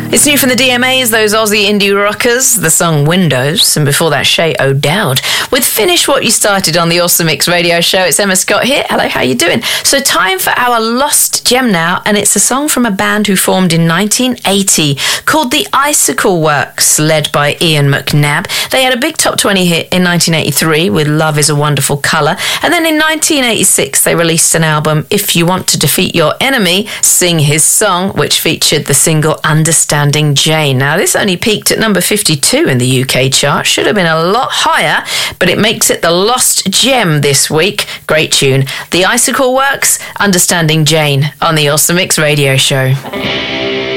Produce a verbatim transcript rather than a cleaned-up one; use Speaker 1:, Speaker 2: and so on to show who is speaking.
Speaker 1: It's new from the D M As, those Aussie indie rockers, the song Windows, and before that, Shay O'Dowd with Finish What You Started on the Awesome Mix radio show. It's Emma Scott here. Hello, how you doing? So time for our lost gem now, and it's a song from a band who formed in nineteen eighty called the Icicle Works, led by Ian McNabb. They had a big top twenty hit in nineteen eighty-three with Love Is a Wonderful Colour, and then in nineteen eighty-six they released an album, If You Want to Defeat Your Enemy, Sing His Song, which featured the single Understanding Jane. Now, this only peaked at number fifty-two in the U K chart. Should have been a lot higher, but it makes it the lost gem this week. Great tune. The Icicle Works, Understanding Jane on the Awesome Mix radio show.